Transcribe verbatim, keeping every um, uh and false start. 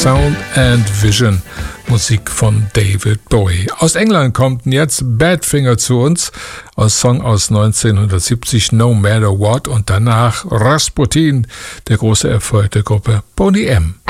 Sound and Vision, Musik von David Bowie. Aus England kommt jetzt Badfinger zu uns, aus Song aus neunzehnhundertsiebzig, No Matter What, und danach Rasputin, der große Erfolg der Gruppe Boney M.